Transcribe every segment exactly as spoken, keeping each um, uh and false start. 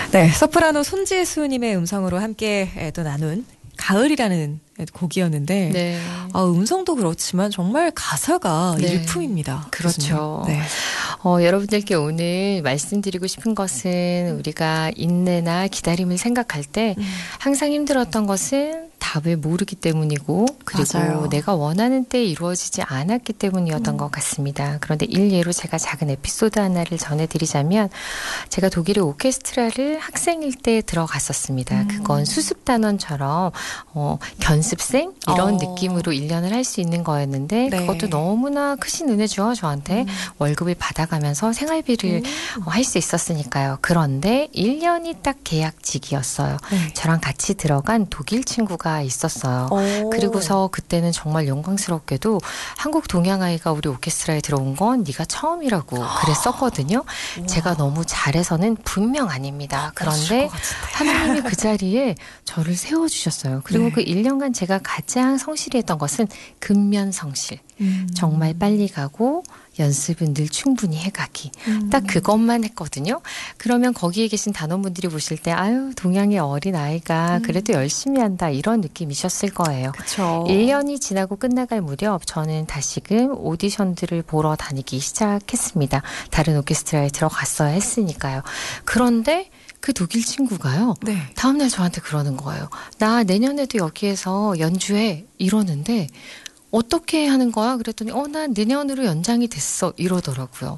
네, 소프라노 손지수님의 음성으로 함께 또 나눈 가을이라는 곡이었는데 네. 아, 음성도 그렇지만 정말 가사가 네. 일품입니다. 그렇죠. 네. 어, 여러분들께 오늘 말씀드리고 싶은 것은 우리가 인내나 기다림을 생각할 때 음. 항상 힘들었던 것은 답을 모르기 때문이고 그리고 맞아요. 내가 원하는 때에 이루어지지 않았기 때문이었던 음. 것 같습니다. 그런데 일례로 제가 작은 에피소드 하나를 전해드리자면 제가 독일의 오케스트라를 학생일 때 들어갔었습니다. 음. 그건 수습단원처럼 어, 견습생 이런 어. 느낌으로 일 년을 할 수 있는 거였는데 네. 그것도 너무나 크신 은혜죠. 저한테 음. 월급을 받아가면서 생활비를 음. 어, 할 수 있었으니까요. 그런데 일 년이 딱 계약직이었어요. 네. 저랑 같이 들어간 독일 친구가 있었어요. 오. 그리고서 그때는 정말 영광스럽게도 한국 동양아이가 우리 오케스트라에 들어온 건 네가 처음이라고 그랬었거든요. 우와. 제가 너무 잘해서는 분명 아닙니다. 그런데 하나님이 그 자리에 저를 세워주셨어요. 그리고 네. 그 일 년간 제가 가장 성실히 했던 것은 근면성실. 음. 정말 빨리 가고 연습은 늘 충분히 해가기. 음. 딱 그것만 했거든요. 그러면 거기에 계신 단원분들이 보실 때 아유 동양의 어린 아이가 음. 그래도 열심히 한다 이런 느낌이셨을 거예요. 그쵸. 일 년이 지나고 끝나갈 무렵 저는 다시금 오디션들을 보러 다니기 시작했습니다. 다른 오케스트라에 들어갔어야 했으니까요. 그런데 그 독일 친구가요. 네. 다음날 저한테 그러는 거예요. 나 내년에도 여기에서 연주해 이러는데 어떻게 하는 거야? 그랬더니 어, 난 내년으로 연장이 됐어 이러더라고요.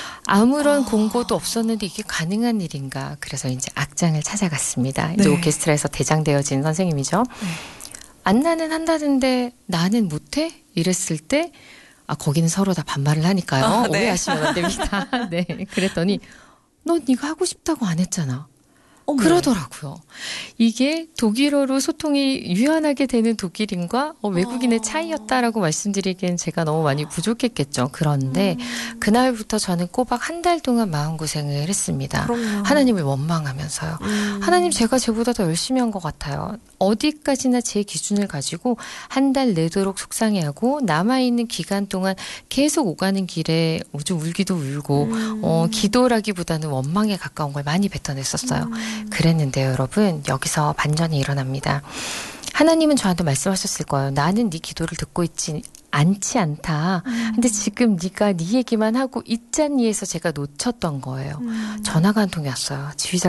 아무런 아. 공고도 없었는데 이게 가능한 일인가? 그래서 이제 악장을 찾아갔습니다. 이제 네. 오케스트라에서 대장되어진 선생님이죠. 네. 안나는 한다는데 나는 못해? 이랬을 때 아, 거기는 서로 다 반말을 하니까요. 아, 네. 오해하시면 안 됩니다. 네, 그랬더니 너 네가 하고 싶다고 안 했잖아. 어머. 그러더라고요. 이게 독일어로 소통이 유연하게 되는 독일인과 어, 외국인의 어. 차이였다라고 말씀드리기엔 제가 너무 많이 부족했겠죠. 그런데 음. 그날부터 저는 꼬박 한 달 동안 마음고생을 했습니다. 그럼요. 하나님을 원망하면서요. 음. 하나님 제가 제보다 더 열심히 한 것 같아요. 어디까지나 제 기준을 가지고 한 달 내도록 속상해하고 남아있는 기간 동안 계속 오가는 길에 좀 울기도 울고 음. 어, 기도라기보다는 원망에 가까운 걸 많이 뱉어냈었어요. 음. 그랬는데요, 여러분. 여기서 반전이 일어납니다. 하나님은 저한테 말씀하셨을 거예요. 나는 네 기도를 듣고 있지 않지 않다. 음. 근데 지금 네가 네 얘기만 하고 있잖니에서 제가 놓쳤던 거예요. 음. 전화가 한 통이 왔어요. 지휘자